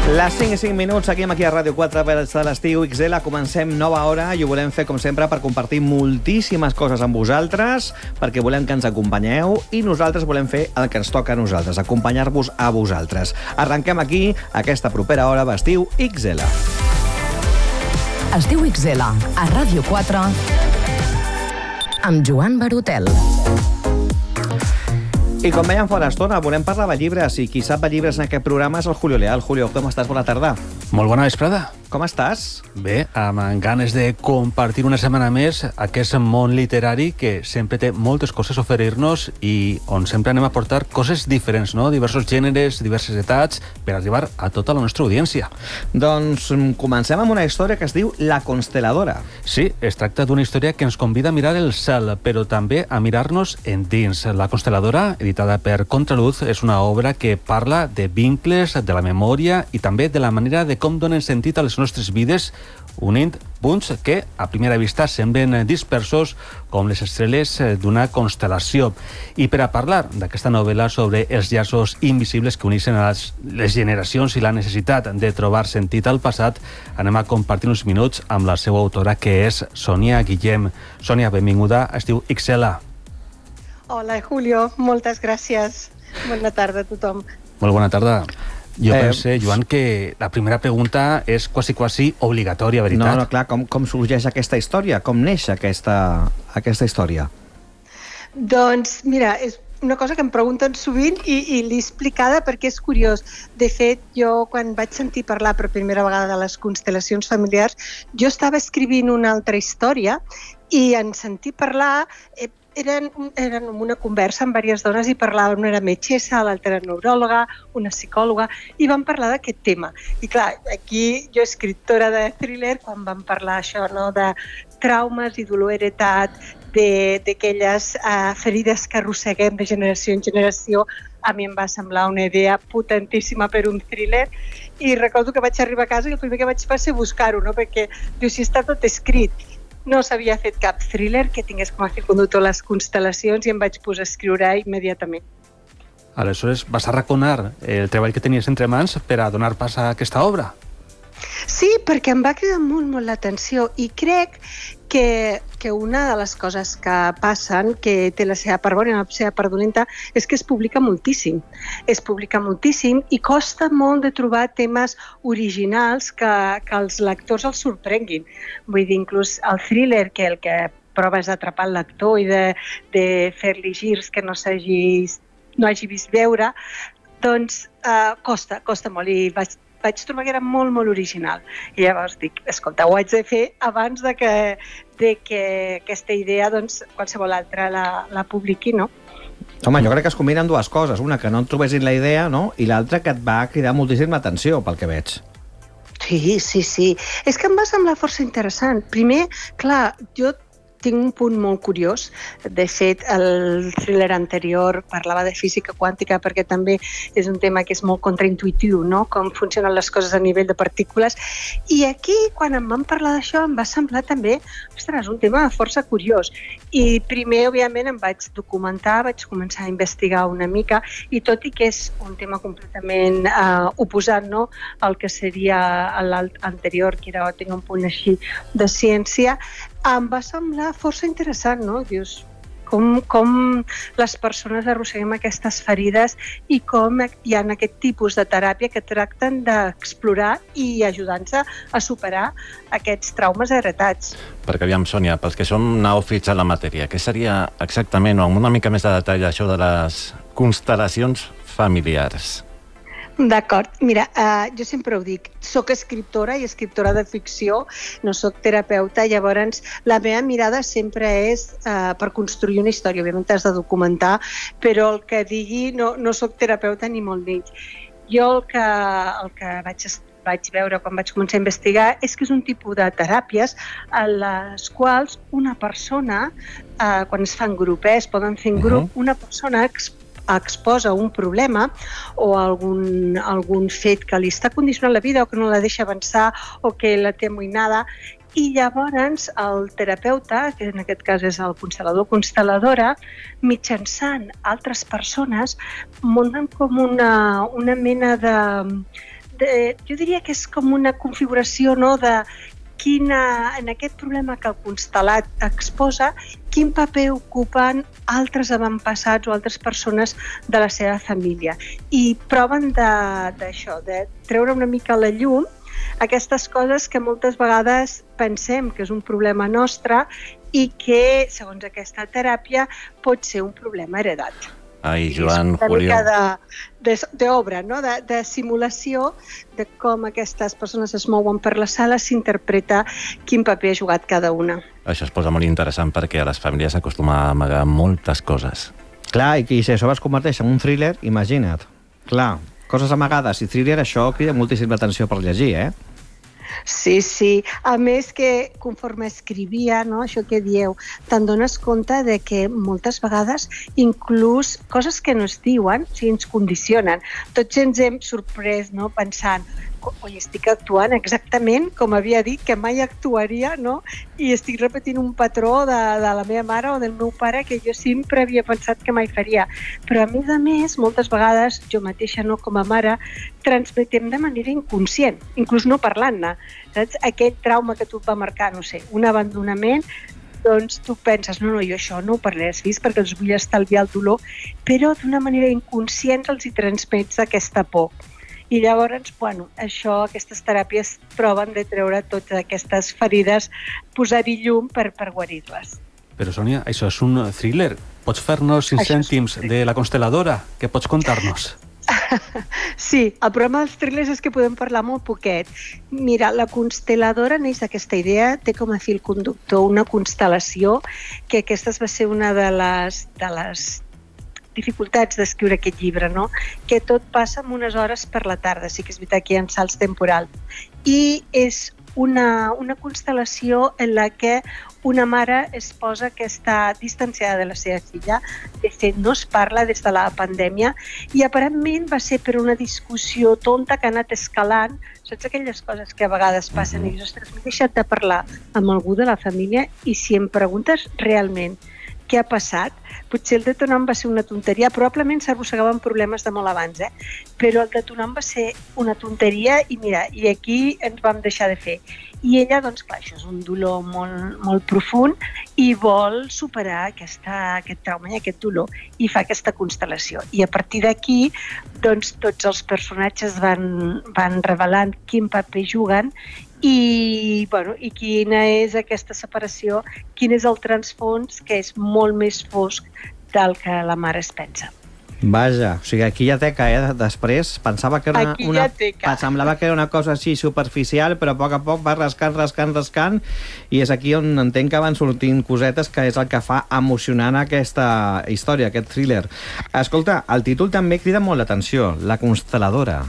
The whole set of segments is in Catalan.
Les 5 i 5 minuts, seguim aquí a Ràdio 4 per estar a l'estiu XL. Comencem nova hora i ho volem fer, com sempre, per compartir moltíssimes coses amb vosaltres, perquè volem que ens acompanyeu i nosaltres volem fer el que ens toca a nosaltres, acompanyar-vos a vosaltres. Arrenquem aquí aquesta propera hora d'Estiu XL. Estiu XL, a Ràdio 4, amb Joan Barotel. I com veiem fa una estona, volem parlar de llibres, i qui sap de llibres en aquest programa és el Julio Leal. Julio, com estàs? Bona tarda. Molt bona vesprada. Com estàs? Bé, amb ganes de compartir una setmana més aquest món literari que sempre té moltes coses a oferir-nos i on sempre anem a portar coses diferents, no? Diversos gèneres, diverses edats, per arribar a tota la nostra audiència. Doncs comencem amb una història que es diu La Consteladora. Sí, es tracta d'una història que ens convida a mirar el cel, però també a mirar-nos endins. La Consteladora, editada per Contraluz, és una obra que parla de vincles, de la memòria i també de la manera de com donen sentit a les nostres vides, unint punts que a primera vista semblen dispersos com les estrelles d'una constel·lació. I per a parlar d'aquesta novel·la sobre els llaços invisibles que uneixen a les generacions i la necessitat de trobar sentit al passat, anem a compartir uns minuts amb la seva autora, que és Sònia Guillem. Sònia, benvinguda a Estiu XL. Hola, Julio. Moltes gràcies. Bona tarda a tothom. Molt bona tarda. Jo penso, Joan, que la primera pregunta és quasi obligatòria, veritat? No, clar, com sorgeix aquesta història? Com neix aquesta història? Doncs, mira, és una cosa que em pregunten sovint i l'he explicada perquè és curiós. De fet, jo quan vaig sentir parlar per primera vegada de les constel·lacions familiars, jo estava escrivint una altra història i en sentir parlar... Eren una conversa amb diverses dones i parlaven, una era metgessa, l'altra era neuròloga, una psicòloga, i van parlar d'aquest tema. I clar, aquí jo, escriptora de thriller, quan vam parlar això, no, de traumes i dolor heretat, d'aquelles ferides que arrosseguem de generació en generació, a mi em va semblar una idea potentíssima per un thriller, i recordo que vaig arribar a casa i el primer que vaig fer va ser buscar-ho, no? Perquè diu, si està tot escrit. No s'havia fet cap thriller que tingués com a fil conductor les constel·lacions i em vaig posar a escriure immediatament. Aleshores, vas arraconar el treball que tenies entre mans per a donar pas a aquesta obra? Sí, perquè em va cridar molt l'atenció i crec que una de les coses que passen, que té la seva part bona i la seva part dolenta, és que es publica moltíssim. Es publica moltíssim i costa molt de trobar temes originals que els lectors els sorprenguin. Vull dir, inclús el thriller, que el que prova és atrapar el lector i de fer-li girs que no hagi vist veure, doncs costa molt i vaig trobar que era molt original. I llavors dic, escolta, ho haig de fer abans de que aquesta idea, doncs, qualsevol altra la publiqui, no? Home, jo crec que es combinen dues coses. Una, que no et trobessin la idea, no? I l'altra, que et va cridar moltíssim l'atenció, pel que veig. Sí. És que em va semblar força interessant. Primer, clar, jo tinc un punt molt curiós. De fet, el thriller anterior parlava de física quàntica perquè també és un tema que és molt contraintuitiu, no? Com funcionen les coses a nivell de partícules. I aquí, quan em van parlar d'això, em va semblar també, ostres, un tema força curiós. I primer, òbviament, em vaig documentar, vaig començar a investigar una mica i tot i que és un tema completament oposat, no? Al que seria l'anterior, que tenia un punt així de ciència, em va semblar força interessant, no? Dius, com les persones arrosseguem aquestes ferides i com hi ha aquest tipus de teràpia que tracten d'explorar i ajudar-nos a superar aquests traumes heretats. Perquè, aviam, Sònia, pels que som neòfits en la matèria, què seria exactament, o amb una mica més de detall, això de les constel·lacions familiars? D'acord. Mira, jo sempre ho dic, soc escriptora i escriptora de ficció, no soc terapeuta, llavors la meva mirada sempre és per construir una història. Òbviament t'has de documentar, però el que digui no soc terapeuta ni molt menys. Jo el que vaig veure quan vaig començar a investigar és que és un tipus de teràpies a les quals una persona, quan es fan grup, es poden fer en grup, una persona exposa un problema o algun fet que li està condicionant la vida o que no la deixa avançar o que la té amoïnada, i llavors el terapeuta, que en aquest cas és el constel·lador o constel·ladora, mitjançant altres persones munten com una mena jo diria que és com una configuració, no?, de en aquest problema que el constel·lat exposa, quin paper ocupen altres avantpassats o altres persones de la seva família. I proven d'això, de treure una mica a la llum aquestes coses que moltes vegades pensem que és un problema nostre i que, segons aquesta teràpia, pot ser un problema heredat. Ai, Joan, és una Julio. mica d'obra, no? De simulació de com aquestes persones es mouen per la sala, s'interpreta quin paper ha jugat cada una. Això es posa molt interessant perquè a les famílies s'acostuma a amagar moltes coses. Clar, i si això es converteix en un thriller, imagina't. Clar, coses amagades i thriller, això crida moltíssima atenció per llegir, eh? Sí, sí. A més que conforme escrivia, no, això que dieu, te'n dones compte de que moltes vegades inclús coses que no es diuen, o sigui, ens condicionen. Tots ens hem sorprès, no, pensant, oi, estic actuant exactament com havia dit que mai actuaria, no? I estic repetint un patró de la meva mare o del meu pare que jo sempre havia pensat que mai faria. Però a més, moltes vegades, jo mateixa, no, com a mare, transmetem de manera inconscient, inclús no parlant-ne. Saps? Aquell trauma que tu et va marcar, no sé, un abandonament, doncs tu penses, no, jo això no ho parlaré als fills perquè els vull estalviar el dolor, però d'una manera inconscient els hi transmets aquesta por. I llavors, bueno, aquestes teràpies proven de treure totes aquestes ferides, posar-hi llum per guarir-les. Però, Sònia, això és un thriller. Pots fer-nos 5 cèntims de La Constel·ladora? Què pots contar-nos? Sí, el problema dels thrillers és que podem parlar molt poquet. Mira, La Constel·ladora neix d'aquesta idea, té com a fil conductor una constel·lació, que aquesta va ser una de les dificultats d'escriure aquest llibre, no? Que tot passa en unes hores per la tarda, sí que és veritat que hi ha salts temporals. I és una constel·lació en la que una mare es posa que està distanciada de la seva filla, de fet no es parla des de la pandèmia, i aparentment va ser per una discussió tonta que ha anat escalant, saps aquelles coses que a vegades passen i dius, ostres, m'he deixat de parlar amb algú de la família i si em preguntes realment què ha passat, potser el detonant va ser una tonteria, probablement s'arrossegaven problemes de molt abans, però el detonant va ser una tonteria i mira, i aquí ens vam deixar de fer. I ella, doncs clar, això és un dolor molt, molt profund i vol superar aquest trauma i aquest dolor i fa aquesta constel·lació. I a partir d'aquí, doncs tots els personatges van revelant quin paper juguen i quina és aquesta separació, quin és el transfons que és molt més fosc del que la mare es pensa. Vaja, o sigui, aquí hi ha teca, Després pensava que era semblava que era una cosa així superficial, però a poc va rascant, i és aquí on entenc que van sortint cosetes, que és el que fa emocionant aquesta història, aquest thriller. Escolta, el títol també crida molt l'atenció, La Constel·ladora.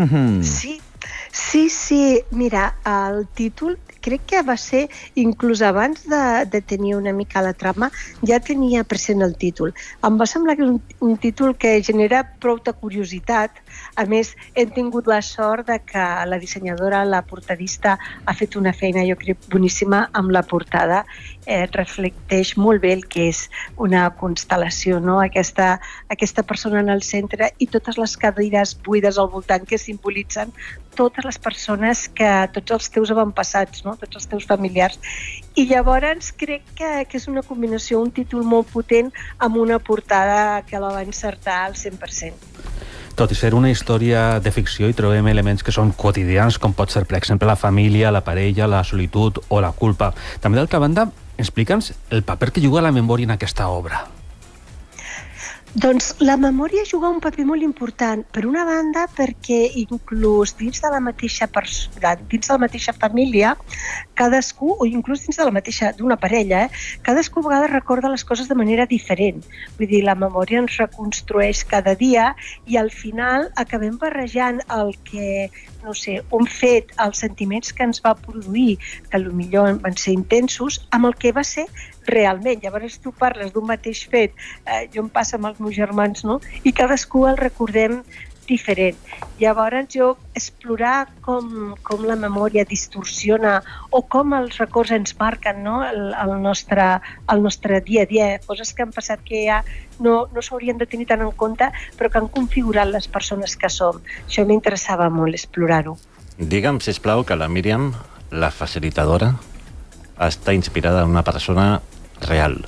Sí. Mira, el títol crec que va ser, inclús abans de tenir una mica la trama, ja tenia present el títol. Em va semblar que és un títol que genera prou de curiositat. A més, hem tingut la sort de que la dissenyadora, la portadista, ha fet una feina, jo crec, boníssima amb la portada. Reflecteix molt bé el que és una constel·lació, no? Aquesta persona en el centre i totes les cadires buides al voltant que simbolitzen totes les persones, tots els teus avantpassats, no? Tots els teus familiars. I llavors crec que és una combinació, un títol molt potent amb una portada que la va encertar al 100%. Tot i ser una història de ficció, hi trobem elements que són quotidians, com pot ser, per exemple, la família, la parella, la solitud o la culpa. També, d'altra banda, explica'ns el paper que juga la memòria en aquesta obra. Doncs la memòria juga un paper molt important, per una banda perquè inclús dins de la mateixa família, cadascú, o inclús dins de la mateixa d'una parella, cadascú a vegades recorda les coses de manera diferent. Vull dir, la memòria ens reconstrueix cada dia i al final acabem barrejant el que, no sé, un fet, els sentiments que ens va produir, que potser van ser intensos, amb el que va ser realment. Llavors tu parles d'un mateix fet, jo em passa amb els meus germans, no? I cadascú el recordem diferent. Llavors jo explorar com la memòria distorsiona o com els records ens marquen, no? el nostre dia a dia, coses que han passat que ja no s'haurien de tenir tant en compte, però que han configurat les persones que som. Això m'interessava molt, explorar-ho. Digue'm, sisplau, que la Míriam, la facilitadora, està inspirada en una persona real.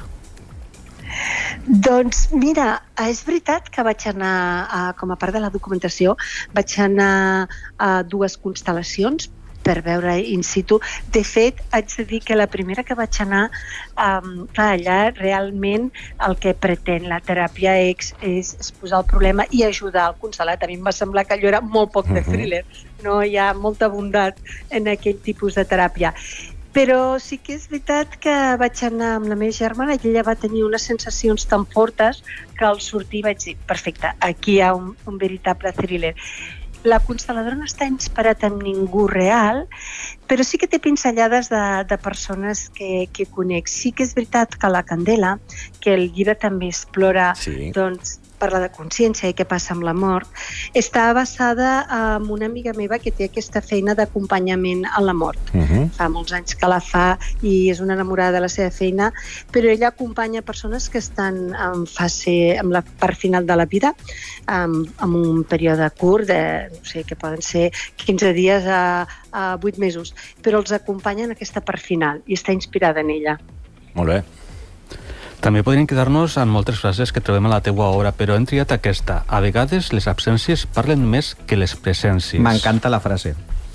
Doncs mira, és veritat que vaig anar, com a part de la documentació, vaig anar a 2 constel·lacions per veure in situ. De fet, haig de dir que la primera que vaig anar, allà realment el que pretén la teràpia és exposar el problema i ajudar al constel·lat. A mi em va semblar que allò era molt poc de thriller, no hi ha molta bondat en aquell tipus de teràpia. Però sí que és veritat que vaig anar amb la meva germana i ella va tenir unes sensacions tan fortes que al sortir vaig dir, perfecte, aquí hi ha un veritable thriller. La constel·ladora no està inspirat en ningú real, però sí que té pinzellades de persones que conec. Sí que és veritat que la Candela, que el llibre també explora, doncs, parla de consciència i què passa amb la mort, està basada en una amiga meva que té aquesta feina d'acompanyament a la mort. Fa molts anys que la fa i és una enamorada de la seva feina, però ella acompanya persones que estan en la part final de la vida, en un període curt, no sé, que poden ser 15 dies a 8 mesos, però els acompanya en aquesta part final i està inspirada en ella. Molt bé. També podríem quedar-nos en moltes frases que trobem a la teua obra, però hem triat aquesta. A vegades les absències parlen més que les presències. M'encanta la frase.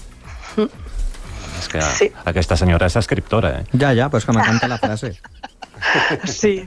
És que aquesta senyora és escriptora, Ja, però és que m'encanta la frase. Sí.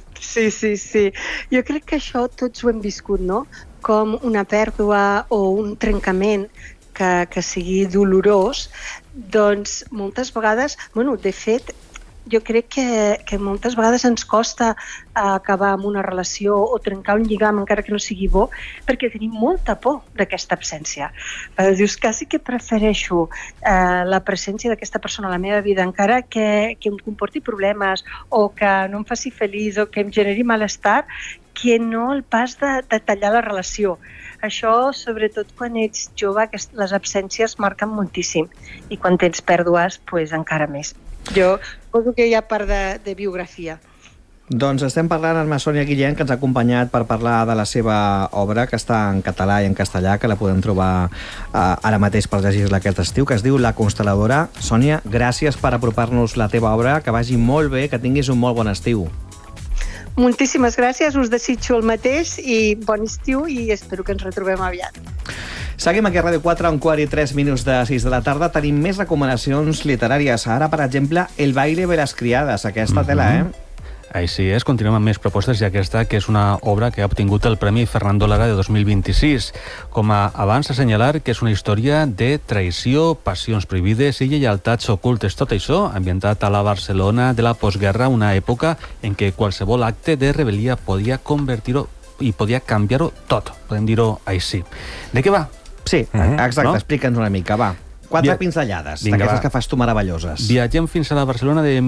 Jo crec que això tots ho hem viscut, no? Com una pèrdua o un trencament que sigui dolorós, doncs moltes vegades, de fet, jo crec que moltes vegades ens costa acabar amb una relació o trencar un lligam encara que no sigui bo, perquè tenim molta por d'aquesta absència. Dius, quasi que prefereixo la presència d'aquesta persona a la meva vida, encara que em comporti problemes o que no em faci feliç o que em generi malestar, que no el pas de tallar la relació. Això, sobretot quan ets jove, les absències marquen moltíssim i quan tens pèrdues, doncs encara més. Jo suposo que hi ha part de biografia. Doncs estem parlant amb la Sònia Guillén, que ens ha acompanyat per parlar de la seva obra, que està en català i en castellà, que la podem trobar ara mateix per llegir-la aquest estiu, que es diu La Constel·ladora. Sònia, gràcies per apropar-nos la teva obra, que vagi molt bé, que tinguis un molt bon estiu. Moltíssimes gràcies, us desitjo el mateix i bon estiu i espero que ens retrobem aviat. Seguim aquí a Ràdio 4, 1:04 de 6 de la tarda. Tenim més recomanacions literàries. Ara, per exemple, El baile de las criadas. Aquesta tela, Així és, continuem amb més propostes i aquesta que és una obra que ha obtingut el Premi Fernando Lara de 2026. Com a abans assenyalar que és una història de traïció, passions prohibides i lleialtats ocultes. Tot això ambientat a la Barcelona de la postguerra, una època en què qualsevol acte de rebel·lia podia convertir-ho i podia canviar-ho tot, podem dir-ho així. De què va? Sí, exacte, explica'ns una mica, va. 4 pinzellades, d'aquestes que fas tu meravelloses. Viatgem fins a la Barcelona de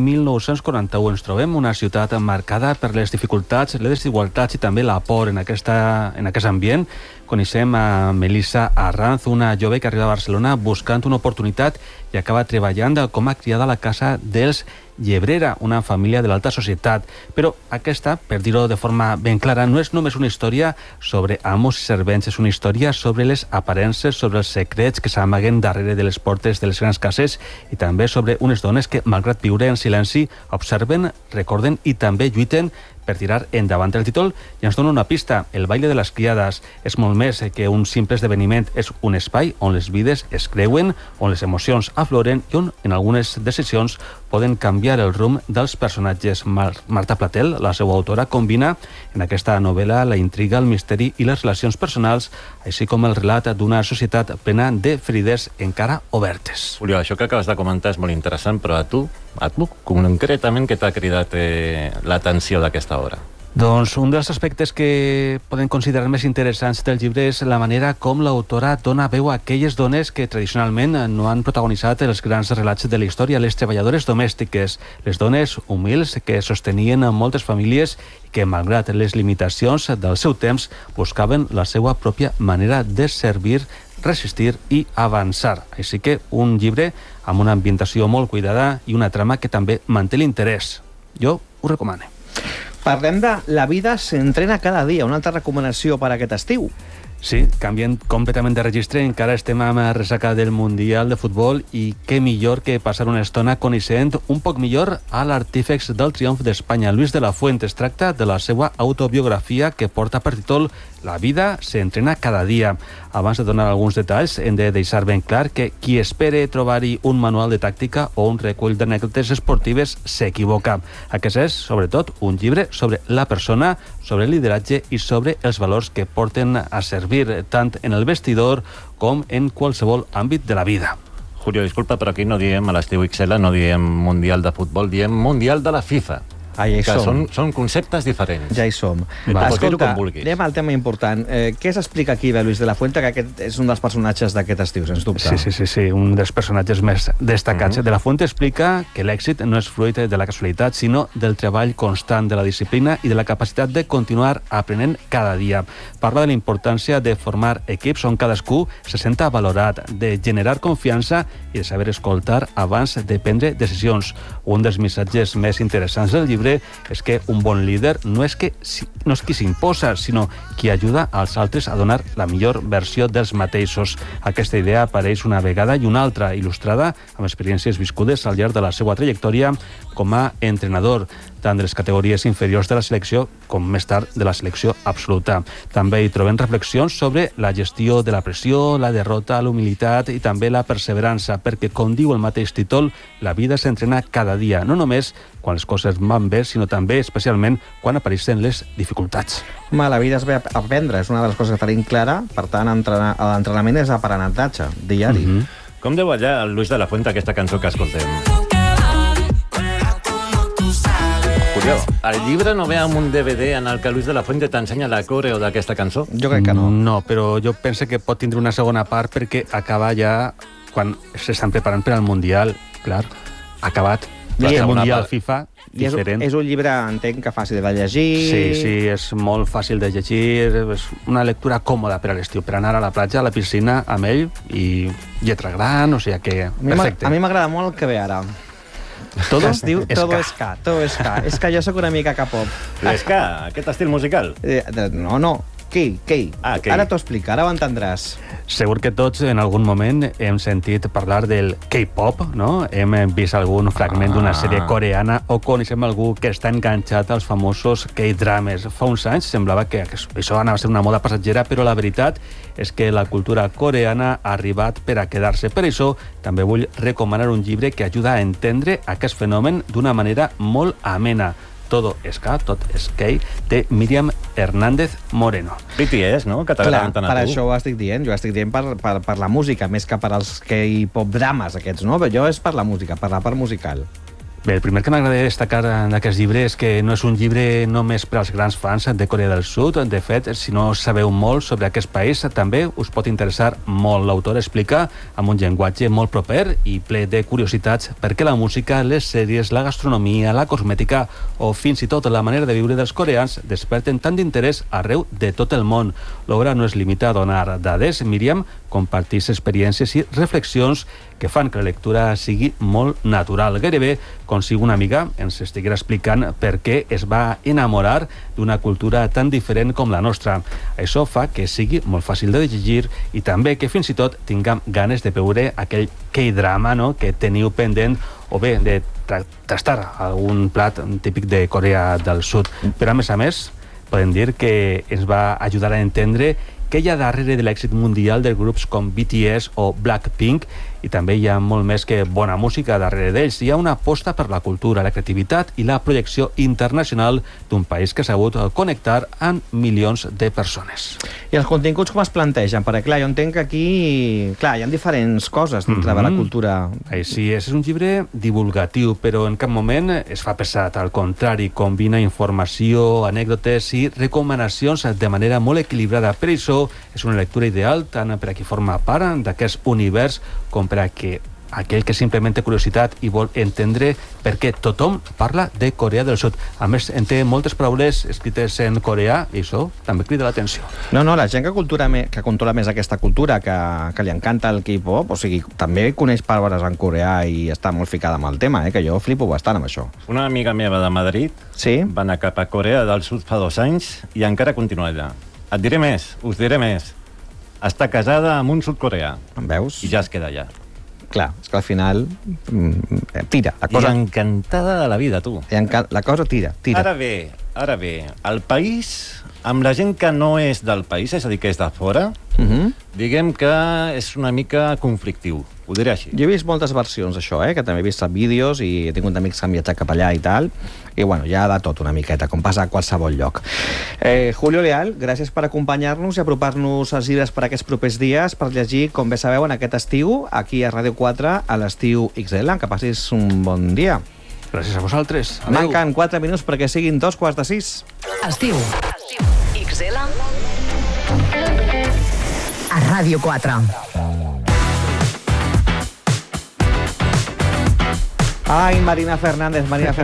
1941. Ens trobem una ciutat marcada per les dificultats, les desigualtats i també la por en aquest ambient. Coneixem a Melissa Arranz, una jove que arriba a Barcelona buscant una oportunitat i acaba treballant com a criada a la casa dels Llebrera, una família de l'alta societat. Però aquesta, per dir-ho de forma ben clara, no és només una història sobre amos i servents, és una història sobre les aparences, sobre els secrets que s'amaguen darrere de les portes de les grans cases i també sobre unes dones que, malgrat viure en silenci, observen, recorden i també lluiten per tirar endavant. El títol ja ens dona una pista. El baile de les criades és molt més que un simple esdeveniment. És un espai on les vides es creuen, on les emocions afloren i on, en algunes decisions, poden canviar el rumb dels personatges. Marta Platel, la seva autora, combina en aquesta novel·la la intriga, el misteri i les relacions personals, així com el relat d'una societat plena de ferides encara obertes. Julio, això que acabes de comentar és molt interessant, però a tu concretament, què t'ha cridat l'atenció d'aquesta obra? Doncs un dels aspectes que podem considerar més interessants del llibre és la manera com l'autora dona veu a aquelles dones que tradicionalment no han protagonitzat els grans relats de la història, les treballadores domèstiques, les dones humils que sostenien moltes famílies i que, malgrat les limitacions del seu temps, buscaven la seva pròpia manera de servir, resistir i avançar. Així que un llibre amb una ambientació molt cuidada i una trama que també manté l'interès. Jo ho recomano. Parlem de La vida s'entrena cada dia, una altra recomanació per a aquest estiu. Sí, canviem completament de registre, encara estem amb la ressaca del Mundial de Futbol i què millor que passar una estona coneixent un poc millor a l'artífex del triomf d'Espanya, Luis de la Fuente. Es tracta de la seva autobiografia que porta per títol La vida s'entrena cada dia. Abans de donar alguns detalls, hem de deixar ben clar que qui espere trobar-hi un manual de tàctica o un recull d'anècdotes esportives s'equivoca. Aquest és, sobretot, un llibre sobre la persona, sobre el lideratge i sobre els valors que porten a servir tant en el vestidor com en qualsevol àmbit de la vida. Julio, disculpa, però aquí no diem a l'Estiu XL, no diem Mundial de Futbol, diem Mundial de la FIFA. Ja hi som. Són conceptes diferents. Ja hi som. Escolta, anem al tema important. Què s'explica aquí de Luis de la Fuente, que aquest és un dels personatges d'aquest estiu, sens dubte? Sí, un dels personatges més destacats. De la Fuente explica que l'èxit no és fruit de la casualitat, sinó del treball constant, de la disciplina i de la capacitat de continuar aprenent cada dia. Parla de la importància de formar equips on cadascú se senta valorat, de generar confiança i de saber escoltar abans de prendre decisions. Un dels missatges més interessants del llibre és que un bon líder no és qui s'imposa, sinó qui ajuda als altres a donar la millor versió dels mateixos. Aquesta idea apareix una vegada i una altra, il·lustrada amb experiències viscudes al llarg de la seva trajectòria com a entrenador, tant de les categories inferiors de la selecció com més tard de la selecció absoluta. També hi trobem reflexions sobre la gestió de la pressió, la derrota, la humilitat i també la perseverança, perquè, com diu el mateix títol, la vida s'entrena cada dia, no només quan les coses van bé, sinó també, especialment, quan apareixen les dificultats. Home, la vida es ve a aprendre, és una de les coses que tenim clara, per tant, l'entrenament és aprenentatge, diari. Com deu allà el Luis de la Fuente aquesta cançó que escoltem? El llibre no ve amb un DVD en el que Luis de la Fuente t'ensenya la coreo d'aquesta cançó? Jo crec que no. No, però jo penso que pot tindre una segona part perquè acaba ja quan s'estan preparant per al Mundial. Clar, acabat. El Mundial FIFA, diferent. És un llibre, entenc, que fàcil de llegir. Sí, és molt fàcil de llegir, és una lectura còmoda per a l'estiu, per anar a la platja, a la piscina, amb ell, i lletra gran, o sigui que... Perfecte. A mi m'agrada molt el que ve ara. Todo es diu Todo es K. És que jo sóc una mica K-pop. Ska, aquest estil musical? No. Què? Ara t'ho explica, ara ho entendràs. Segur que tots en algun moment hem sentit parlar del K-pop, no? Hem vist algun fragment d'una sèrie coreana o coneixem algú que està enganxat als famosos K-drames. Fa uns anys semblava que això anava a ser una moda passatgera, però la veritat és que la cultura coreana ha arribat per a quedar-se. Per això també vull recomanar un llibre que ajuda a entendre aquest fenomen d'una manera molt amena. Todo es K, tot és K, de Míriam Hernández Moreno. BTS, no? Que t'agraden tant a tu. Per això ho estic dient. Jo estic dient per la música, més que per als K-pop drames aquests, no? Jo és per la música, per la part musical. Bé, el primer que m'agradaria destacar d'aquest llibre és que no és un llibre només per als grans fans de Corea del Sud. De fet, si no sabeu molt sobre aquest país, també us pot interessar molt. L'autor explica amb un llenguatge molt proper i ple de curiositats perquè la música, les sèries, la gastronomia, la cosmètica o fins i tot la manera de viure dels coreans desperten tant d'interès arreu de tot el món. L'obra no es limita a donar dades. Míriam compartís experiències i reflexions que fan que la lectura sigui molt natural. Gairebé com si una amiga ens estiguera explicant per què es va enamorar d'una cultura tan diferent com la nostra. Això fa que sigui molt fàcil de llegir i també que fins i tot tinguem ganes de veure aquell K-drama, no?, que teniu pendent, o bé de tastar algun plat típic de Corea del Sud. Però a més, podem dir que ens va ajudar a entendre què hi ha darrere de l'èxit mundial de grups com BTS o Blackpink I també hi ha molt més que bona música darrere d'ells. Hi ha una aposta per la cultura, la creativitat i la projecció internacional d'un país que ha sabut connectar amb milions de persones. I els continguts com es plantegen? Perquè, clar, jo entenc que aquí clar, hi ha diferents coses dintre de la cultura. Així és un llibre divulgatiu, però en cap moment es fa pesat. Al contrari, combina informació, anècdotes i recomanacions de manera molt equilibrada. Per això és una lectura ideal tant per a qui forma part d'aquest univers com per a aquell que simplement té curiositat i vol entendre per què tothom parla de Corea del Sud. A més, en té moltes paraules escrites en coreà i això també crida l'atenció. No, la gent que controla més aquesta cultura, que li encanta el K-pop, o sigui, també coneix paraules en coreà i està molt ficada amb el tema, que jo flipo bastant amb això. Una amiga meva de Madrid va anar cap a Corea del Sud fa 2 anys i encara continua allà. Et diré més, us diré més. Està casada amb un sud-coreà. Em veus? I ja es queda allà. Clar, és que al final tira. La cosa... I encantada de la vida, tu. La cosa tira. Ara bé, el país, amb la gent que no és del país, és a dir, que és de fora, diguem que és una mica conflictiu. Ho diré així. Jo he vist moltes versions d'això, que també he vist vídeos i he tingut amics que han viatjat cap allà i tal, i bueno, ja de tot una miqueta, com passa a qualsevol lloc. Julio Leal, gràcies per acompanyar-nos i apropar-nos als llibres per aquests propers dies, per llegir, com bé sabeu, en aquest estiu, aquí a Ràdio 4, a l'estiu XL. Que passis un bon dia. Gràcies a vosaltres. Adéu. Manquen 4 minuts perquè siguin 2:45. Estiu XL a Ràdio 4. Ai, Marina Fernández,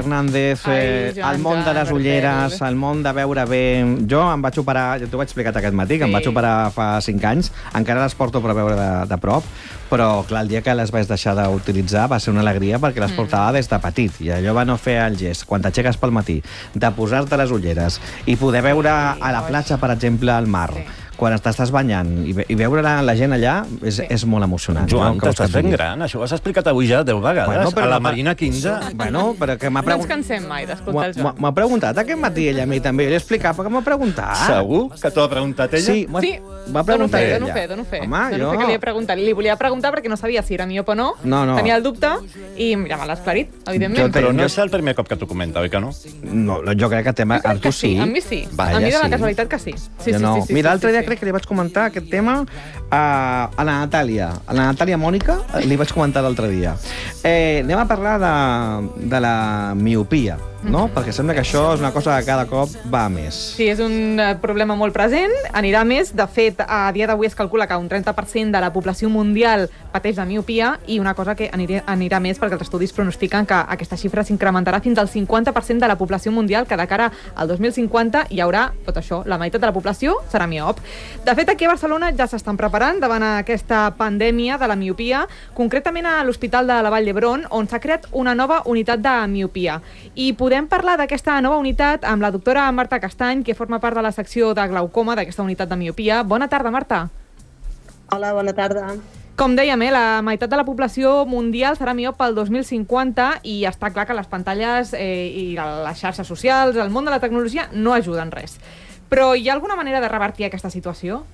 el món de les ulleres, el món de veure bé... Jo em vaig operar, ja t'ho vaig explicar aquest matí, que em vaig operar fa 5 anys, encara les porto per veure de prop, però clar, el dia que les vaig deixar d'utilitzar va ser una alegria perquè les portava des de petit, i allò va no fer el gest, quan t'aixeques pel matí, de posar-te les ulleres i poder veure a la platja, per exemple, al mar, quan t'estàs banyant i veure la gent allà és molt emocionant. Joan, t'estàs fent gran, això ho has explicat avui ja 10 vegades. Bueno, a la Marina 15. Bueno, però que m'ha preguntat... No ens cansem mai d'escoltar el Joan. M'ha preguntat aquest matí ella a mi també, jo li he explicat, perquè m'ha preguntat. Segur que t'ho ha preguntat ella? Sí, m'ha preguntat ella. Dono fe. Home, jo... que li he preguntat. Li volia preguntar perquè no sabia si era miop o no. Tenia el dubte i ja me l'ha esclarit, evidentment. Però no és el primer cop que t'ho comenta, oi que no? No, jo crec que tema... Amb tu sí. Amb mi sí. A mi de la casualitat que sí. Mira, l'altre dia crec que li vaig comentar aquest tema a la Natàlia. A la Natàlia Mònica li vaig comentar l'altre dia. Anem a parlar de la miopia, no? Perquè sembla que això és una cosa que cada cop va a més. Sí, és un problema molt present, anirà a més. De fet, a dia d'avui es calcula que un 30% de la població mundial pateix de miopia i una cosa que anirà a més perquè els estudis pronostiquen que aquesta xifra s'incrementarà fins al 50% de la població mundial, que de cara al 2050 hi haurà tot això, la meitat de la població serà miop. De fet, aquí a Barcelona ja s'estan preparant davant aquesta pandèmia de la miopia, concretament a l'Hospital de la Vall d'Hebron, on s'ha creat una nova unitat de miopia. I podem parlar d'aquesta nova unitat amb la doctora Marta Castany, que forma part de la secció de glaucoma d'aquesta unitat de miopia. Bona tarda, Marta. Hola, bona tarda. Com dèiem, la meitat de la població mundial serà miop pel 2050 i està clar que les pantalles i les xarxes socials, el món de la tecnologia, no ajuden res. Però hi ha alguna manera de revertir aquesta situació?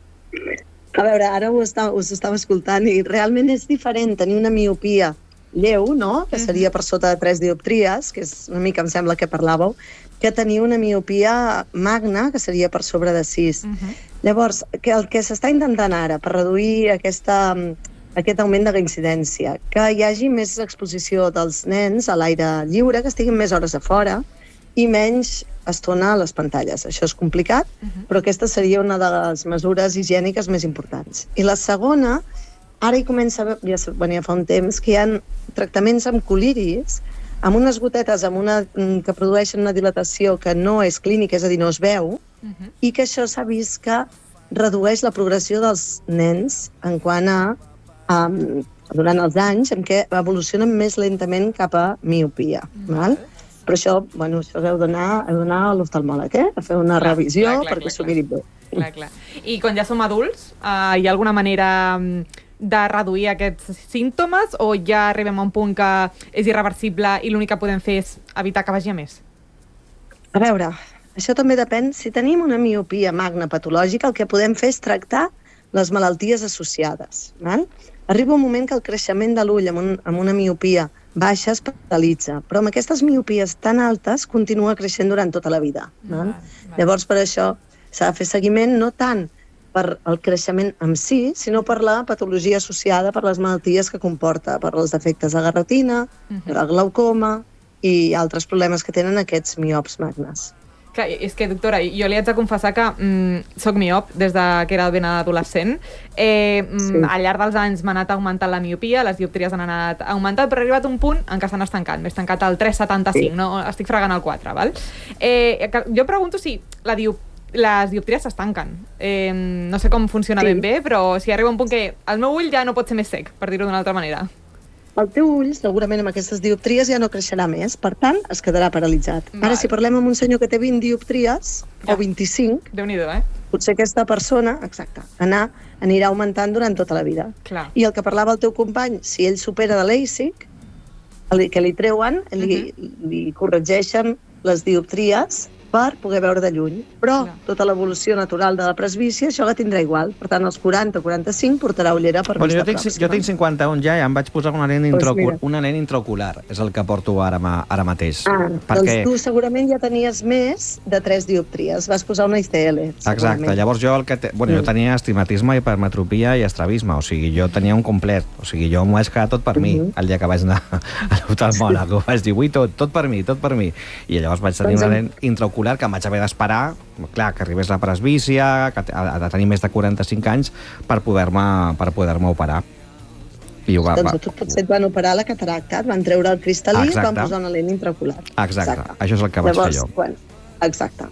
A veure, ara us estava escoltant i realment és diferent tenir una miopia lleu, no?, que seria per sota de 3 dioptries, que és una mica, em sembla, que parlàveu, que tenir una miopia magna, que seria per sobre de 6. Llavors, el que s'està intentant ara per reduir aquest augment de la incidència, que hi hagi més exposició dels nens a l'aire lliure, que estiguin més hores a fora i menys estona a les pantalles. Això és complicat, però aquesta seria una de les mesures higièniques més importants. I la segona, ara hi comença, ja fa un temps, que hi ha tractaments amb coliris, amb unes gotetes que produeixen una dilatació que no és clínica, és a dir, no es veu, i que això s'ha vist que redueix la progressió dels nens en quant a durant els anys en què evolucionen més lentament cap a miopia. Però això, això heu d'anar a l'oftalmòleg, a fer una revisió perquè s'ho miri bé. Clar. I quan ja som adults, hi ha alguna manera de reduir aquests símptomes o ja arribem a un punt que és irreversible i l'únic que podem fer és evitar que vagi a més? A veure, això també depèn. Si tenim una miopia magna patològica, el que podem fer és tractar les malalties associades. arriba un moment que el creixement de l'ull amb una miopia baixa es paralitza, però amb aquestes miopies tan altes continua creixent durant tota la vida. Llavors, per això s'ha de fer seguiment no tant per el creixement en si, sinó per la patologia associada, per les malalties que comporta, per els defectes de la retina, per el glaucoma i altres problemes que tenen aquests miops magnes. Clar, és que, doctora, jo li haig de confessar que soc miop des que era ben adolescent. Al llarg dels anys m'ha anat augmentant la miopia, les dioptries han anat augmentant, però he arribat a un punt en què s'han estancat. M'he estancat al 3,75, no? Estic fregant el 4, val? Jo pregunto si les dioptries s'estanquen. No sé com funciona ben bé, però si arriba un punt que el meu ull ja no pot ser més sec, per dir-ho d'una altra manera. El teu ull, segurament amb aquestes dioptries, ja no creixerà més, per tant, es quedarà paralitzat. Ara, si parlem amb un senyor que té 20 dioptries, o 25, Déu-n'hi-do, potser aquesta persona, exacte, anirà augmentant durant tota la vida. I el que parlava el teu company, si ell supera de l'ASIC, que li treuen, li corregeixen les dioptries per poder veure de lluny. Però tota l'evolució natural de la presbícia, això la tindrà igual. Per tant, als 40-45 portarà ullera per vista pròxima. Jo tinc 51 ja i em vaig posar una lent intraocular. És el que porto ara mateix. Doncs tu segurament ja tenies més de 3 dioptries. Vas posar una ICL. Exacte. Llavors jo jo tenia astigmatisme, hipermetropia i estrabisme. O sigui, jo tenia un complet. O sigui, jo m'ho vaig quedar tot per mi. El dia que vaig anar a l'oftalmòleg, ho vaig dir, ui, tot per mi. I llavors vaig tenir una lent intraocular que em vaig haver d'esperar, clar, que arribés la presbícia, que ha de tenir més de 45 anys per poder-me operar. Doncs a tu potser et van operar la cataracta, et van treure el cristal·lí i et van posar una lent intraocular. Exacte, això és el que vaig fer jo. Exacte.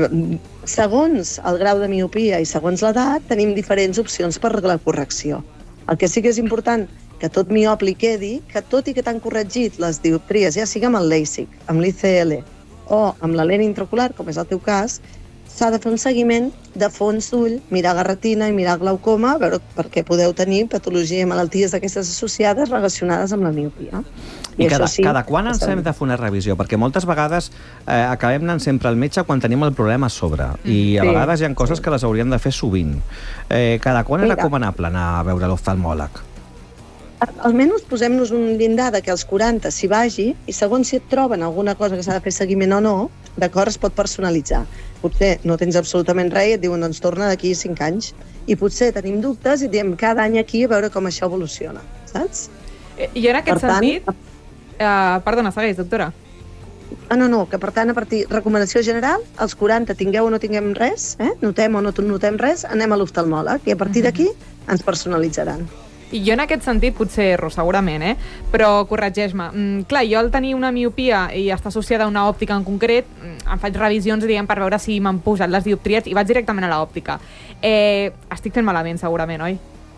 Segons el grau de miopia i segons l'edat, tenim diferents opcions per la correcció. El que sí que és important que tot miop li quedi, que tot i que t'han corregit les dioptries, ja sigui amb el LASIK, amb l'ICL, o amb la lent intraocular, com és el teu cas, s'ha de fer un seguiment de fons d'ull, mirar la retina i mirar el glaucoma, veure perquè podeu tenir patologia i malalties d'aquestes associades relacionades amb la miopia. I cada quan ens hem de fer una revisió? Perquè moltes vegades acabem anant sempre al metge quan tenim el problema a sobre. I a vegades hi ha coses que les hauríem de fer sovint. Cada quan és recomanable anar a veure l'oftalmòleg? Almenys posem-nos un llindar que als 40 s'hi vagi i segons si et troben alguna cosa que s'ha de fer seguiment o no, d'acord, es pot personalitzar. Potser no tens absolutament res i et diuen, doncs torna d'aquí 5 anys. I potser tenim dubtes i diem cada any aquí a veure com això evoluciona, saps? I en aquest sentit... Perdona, segueix, doctora. No, que per tant, a partir recomanació general, als 40 tingueu o no tinguem res, notem o no notem res, anem a l'oftalmòleg i a partir d'aquí ens personalitzaran. I jo en aquest sentit, potser erro, segurament, però corregeix-me. Clar, jo al tenir una miopia i està associada a una òptica en concret, em faig revisions, diguem, per veure si m'han pujat les dioptries i vaig directament a l'òptica. Estic fent malament, segurament, oi?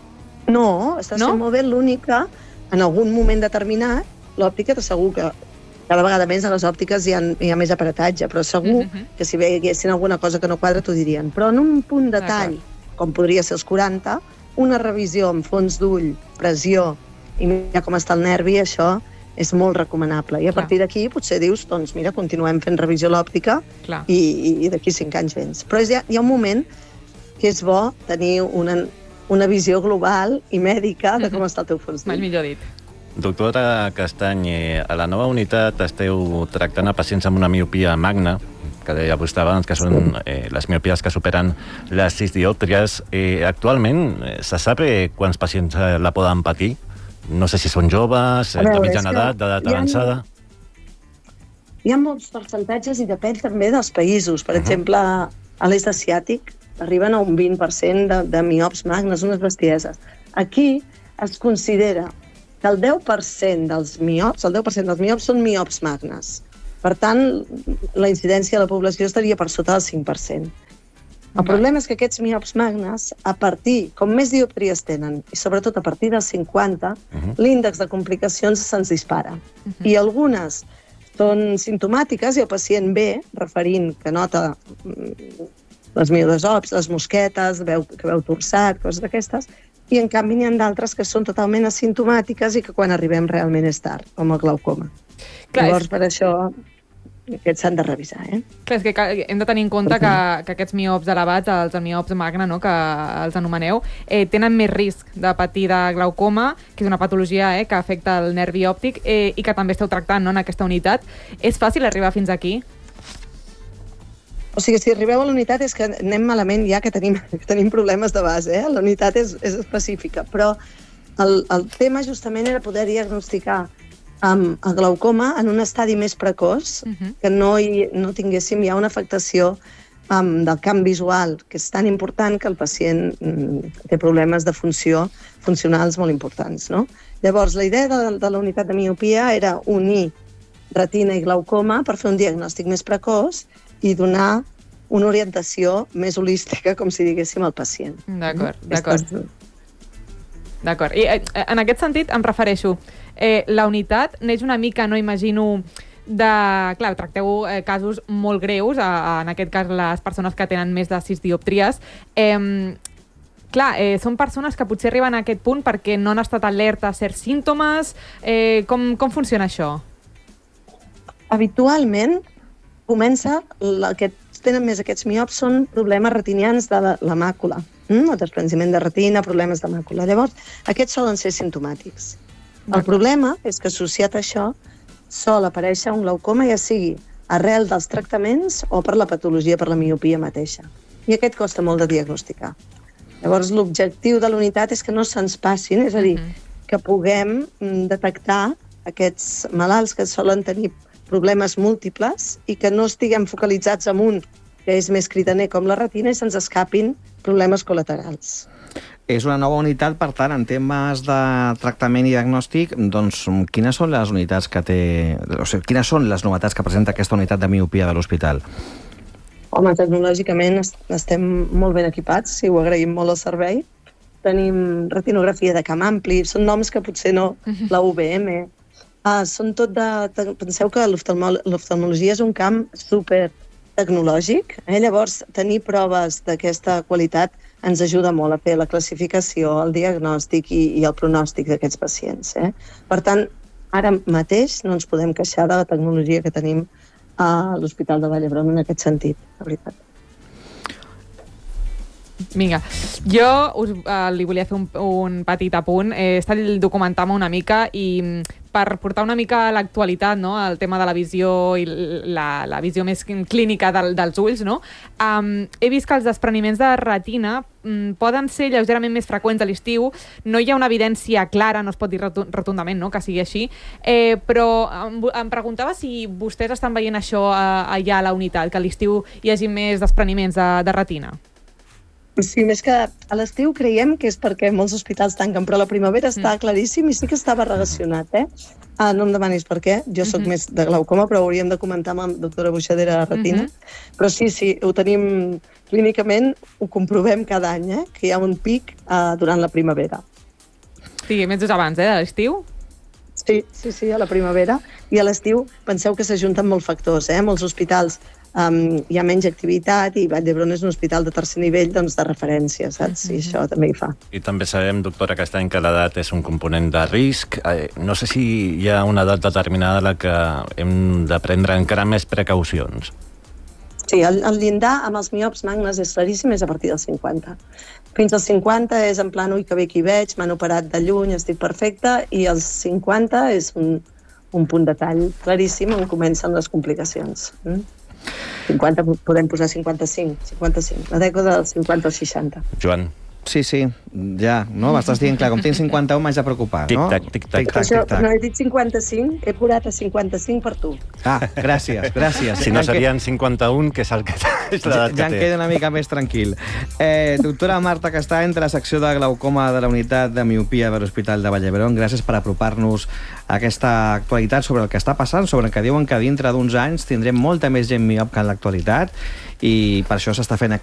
No, estàs fent molt bé. L'únic que, en algun moment determinat, l'òptica segur que cada vegada més a les òptiques hi ha més aparatatge, però segur que si veiessin alguna cosa que no quadra t'ho dirien. Però en un punt de tall, com podria ser els 40, una revisió amb fons d'ull, pressió i mirar com està el nervi, això és molt recomanable. I a partir d'aquí potser dius, doncs mira, continuem fent revisió a l'òptica i d'aquí 5 anys vens. Però hi ha un moment que és bo tenir una visió global i mèdica de com està el teu fons d'ull. Mai millor dit. Doctora Castany, a la nova unitat esteu tractant a pacients amb una miopia magna, que deia vostè abans, que són les miopies que superen les 6 diòptries. Actualment, se sap quants pacients la poden patir? No sé si són joves, de mitjana edat, d'edat avançada... Hi ha molts percentatges i depèn també dels països. Per exemple, a l'est asiàtic arriben a un 20% de miops magnes, unes bestieses. Aquí es considera que el 10% dels miops són miops magnes. Per tant, la incidència de la població estaria per sota del 5%. El problema és que aquests miops magnes, a partir, com més dioptries tenen, i sobretot a partir dels 50, l'índex de complicacions se'ns dispara. I algunes són simptomàtiques i el pacient ve referint que nota les miodesops, les mosquetes, que veu torçat, coses d'aquestes, i en canvi n'hi ha d'altres que són totalment asimptomàtiques i que quan arribem realment és tard, com el glaucoma. Llavors, per això aquests s'han de revisar. Clar, és que hem de tenir en compte que aquests miops elevats, els miops magna, no?, que els anomeneu, tenen més risc de patir de glaucoma, que és una patologia que afecta el nervi òptic i que també esteu tractant, no?, en aquesta unitat. És fàcil arribar fins aquí? O sigui, si arribeu a la unitat és que anem malament ja que tenim problemes de base. La unitat és específica, però el tema justament era poder diagnosticar el glaucoma en un estadi més precoç, que no tinguéssim ja una afectació del camp visual, que és tan important que el pacient té problemes de funcionals molt importants, no? Llavors, la idea de la unitat de miopia era unir retina i glaucoma per fer un diagnòstic més precoç i donar una orientació més holística, com si diguéssim, al pacient. D'acord. I en aquest sentit em refereixo, la unitat neix una mica, no imagino, clar, tracteu casos molt greus, en aquest cas les persones que tenen més de 6 dioptries. Clar, són persones que potser arriben a aquest punt perquè no han estat alerta a certs símptomes. Com funciona això? Habitualment comença, que tenen més aquests miops són problemes retinians de la màcula, o despreniment de retina, problemes de màcula. Llavors, aquests solen ser simptomàtics. El problema és que associat a això sol aparèixer un glaucoma, ja sigui arrel dels tractaments o per la patologia, per la miopia mateixa. I aquest costa molt de diagnosticar. Llavors, l'objectiu de la unitat és que no se'ns passin, és a dir, que puguem detectar aquests malalts que solen tenir problemes múltiples i que no estiguem focalitzats en un que és més critaner com la retina i se'ns escapin problemes col·laterals. És una nova unitat, per tant, en temes de tractament i diagnòstic, doncs quines són les unitats que té... O sigui, quines són les novetats que presenta aquesta unitat de miopia de l'hospital? Home, tecnològicament estem molt ben equipats i ho agraïm molt al servei. Tenim retinografia de camp ampli, són noms que potser no, la UVM... Són tot de... Penseu que l'oftalmologia és un camp super tecnològic, llavors tenir proves d'aquesta qualitat ens ajuda molt a fer la classificació, el diagnòstic i el pronòstic d'aquests pacients. Per tant, ara mateix no ens podem queixar de la tecnologia que tenim a l'Hospital de Vall d'Hebron en aquest sentit, la veritat. Vinga, jo li volia fer un petit apunt. He estat documentant-me una mica i per portar una mica a l'actualitat, no?, el tema de la visió i la visió més clínica dels ulls, no? He vist que els despreniments de retina poden ser lleugerament més freqüents a l'estiu. No hi ha una evidència clara, no es pot dir rotundament, no?, que sigui així, però em preguntava si vostès estan veient això allà a la unitat, que a l'estiu hi hagi més despreniments de retina. Sí, més que a l'estiu creiem que és perquè molts hospitals tanquen, però a la primavera està claríssim i sí que estava relacionat, No em demanis per què, jo sóc més de glaucoma, però ho hauríem de comentar amb la doctora Buixadera de retina. Però sí, ho tenim clínicament, ho comprovem cada any, que hi ha un pic durant la primavera. Sí, mesos abans, de l'estiu? Sí, a la primavera. I a l'estiu penseu que s'ajunten molts factors, molts hospitals hi ha menys activitat i Vall d'Hebron és un hospital de tercer nivell de referència, saps? I això també hi fa. I també sabem, doctora Castany, que l'edat és un component de risc. No sé si hi ha una edat determinada a la que hem de prendre encara més precaucions. Sí, el llindar amb els miops magnes és claríssim, és a partir dels 50. Fins als 50 és en plan, ui, que bé que hi veig, m'han operat de lluny, estic perfecta, i als 50 és un punt de tall claríssim on comencen les complicacions. 50, podem posar 55, la dècada dels 50 o 60. Joan. Sí, ja, no? M'estàs dient, clar, com tinc 51 m'haig de preocupar, no? Tic-tac, tic-tac. Això, no he dit 55, he posat a 55 per tu. Gràcies. Si no serien 51, que és el que és l'edat que té. Ja em queda una mica més tranquil. Doctora Marta Castany, de la secció de glaucoma de la unitat de miopia de l'Hospital de Vall d'Hebron, gràcies per apropar-nos a aquesta actualitat sobre el que està passant, sobre que diuen que dintre d'uns anys tindrem molta més gent miop que en l'actualitat, i per això s'està fent aquest